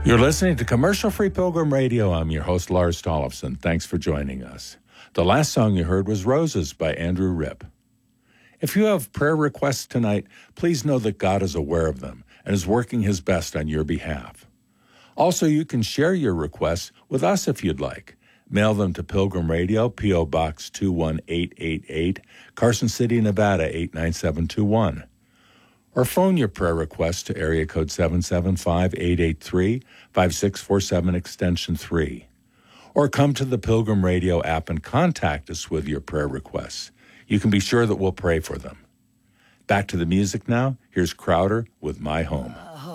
You're listening to Commercial-Free Pilgrim Radio. I'm your host, Lars Tollefson. Thanks for joining us. The last song you heard was Roses by Andrew Ripp. If you have prayer requests tonight, please know that God is aware of them and is working his best on your behalf. Also, you can share your requests with us if you'd like. Mail them to Pilgrim Radio, P.O. Box 21888, Carson City, Nevada 89721. Or phone your prayer request to area code 775-883-5647 extension 3. Or come to the Pilgrim Radio app and contact us with your prayer requests. You can be sure that we'll pray for them. Back to the music now. Here's Crowder with My Home.